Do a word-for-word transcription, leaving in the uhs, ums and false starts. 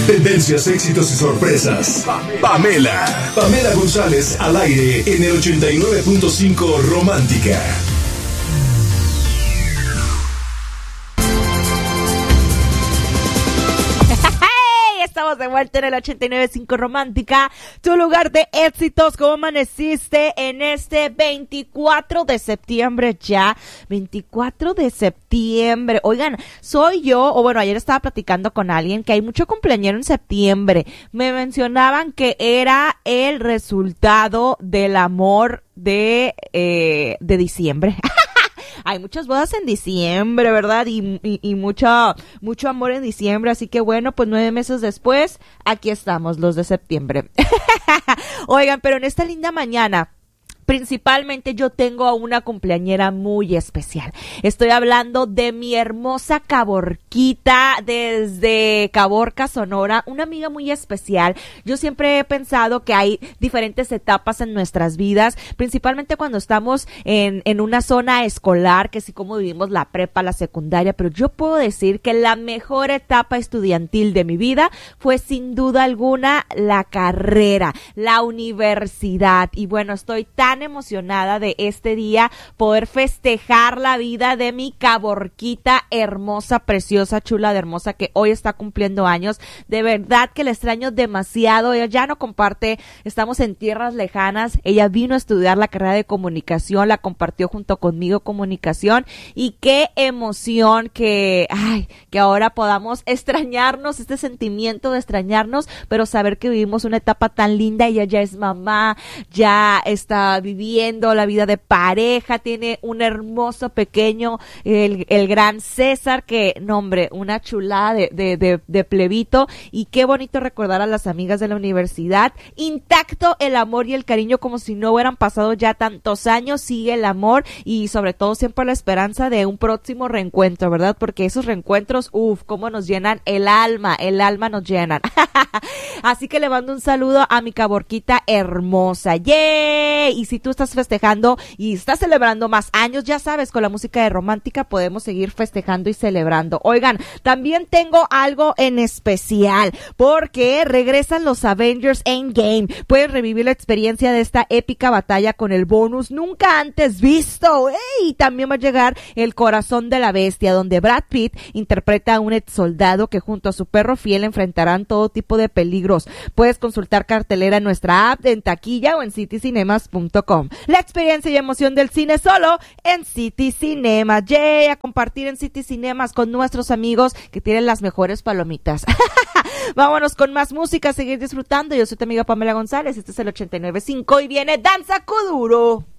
Tendencias, éxitos y sorpresas. Pamela. Pamela González al aire en el ochenta y nueve punto cinco Romántica. Estamos de vuelta en el ochenta y nueve punto cinco Romántica, tu lugar de éxitos. ¿Cómo amaneciste en este veinticuatro de septiembre ya? veinticuatro de septiembre. Oigan, soy yo, o bueno, ayer estaba platicando con alguien que hay mucho cumpleañero en septiembre. Me mencionaban que era el resultado del amor de, eh, de diciembre. Hay muchas bodas en diciembre, ¿verdad? Y, y, y mucho, mucho amor en diciembre. Así que bueno, pues nueve meses después, aquí estamos, los de septiembre. Oigan, pero en esta linda mañana, principalmente yo tengo a una cumpleañera muy especial. Estoy hablando de mi hermosa Caborquita desde Caborca, Sonora, una amiga muy especial. Yo siempre he pensado que hay diferentes etapas en nuestras vidas, principalmente cuando estamos en, en una zona escolar, que sí, como vivimos la prepa, la secundaria, pero yo puedo decir que la mejor etapa estudiantil de mi vida fue sin duda alguna la carrera, la universidad. Y bueno, estoy tan emocionada de este día, poder festejar la vida de mi Caborquita hermosa, preciosa, chula de hermosa, que hoy está cumpliendo años. De verdad que la extraño demasiado. Ella ya no comparte, estamos en tierras lejanas. Ella vino a estudiar la carrera de comunicación, la compartió junto conmigo comunicación, y qué emoción que, ay, que ahora podamos extrañarnos, este sentimiento de extrañarnos, pero saber que vivimos una etapa tan linda. Ella ya es mamá, ya está viviendo la vida de pareja, tiene un hermoso pequeño, el, el gran César, que, no hombre, una chulada de, de, de, de plebito. Y qué bonito recordar a las amigas de la universidad, intacto el amor y el cariño, como si no hubieran pasado ya tantos años. Sigue el amor y sobre todo siempre la esperanza de un próximo reencuentro, ¿verdad? Porque esos reencuentros, uff, cómo nos llenan el alma, el alma nos llenan. Así que le mando un saludo a mi Caborquita hermosa. ¡Yay! Y si tú estás festejando y estás celebrando más años, ya sabes, con la música de Romántica podemos seguir festejando y celebrando. Oigan, también tengo algo en especial, porque regresan los Avengers Endgame. Puedes revivir la experiencia de esta épica batalla con el bonus nunca antes visto. ¡Ey! También va a llegar El Corazón de la Bestia, donde Brad Pitt interpreta a un ex soldado que junto a su perro fiel enfrentarán todo tipo de peligros. Puedes consultar cartelera en nuestra app, en taquilla o en city cinemas punto com. La experiencia y emoción del cine solo en City Cinema. Yay, a compartir en City Cinemas con nuestros amigos que tienen las mejores palomitas. Vámonos con más música, seguir disfrutando. Yo soy tu amiga Pamela González, este es el ochenta y nueve punto cinco y viene Danza Kuduro.